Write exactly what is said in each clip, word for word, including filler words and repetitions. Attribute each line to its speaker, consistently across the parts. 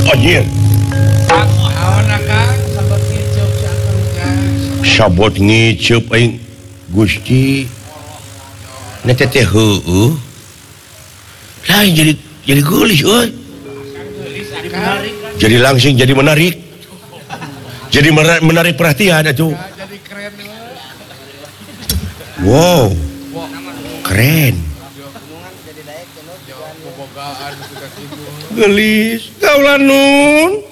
Speaker 1: anjir. Sabot ngiceup aing Gusti. Na teteh heueuh. Lain jadi jadi geulis euy. Jadi langsing jadi menarik. Jadi menarik perhatian atuh. Wow. Keren. Gelis kaulah nun.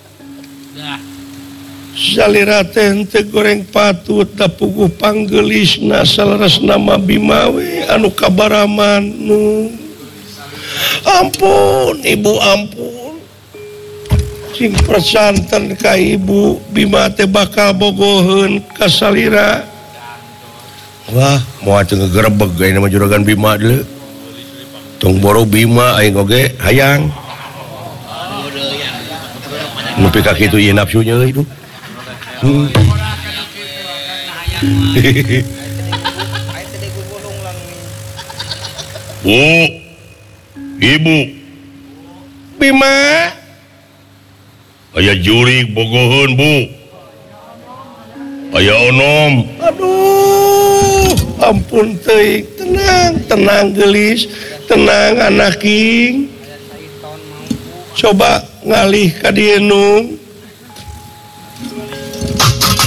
Speaker 1: Salira teh teu goreng patut da puguh panggelisna salaresna mah Bimawe anu kabaraman nu. Ampun ibu ampun. Sing persanten ka ibu Bima teh bakal bogoheun ka salira. Wah, moal teu ngegerebeg gawe nama juragan Bima deuleu. Tong boro Bima aing oge hayang. Nepi ka kitu ieu nafsunya euy duh. Hmm. Bu, ibu, Bima, aya jurig bogoheun bu, aya onom. Aduh, ampun teuing, tenang, tenang gelis, tenang anak king. Coba ngalih ka dieu nu.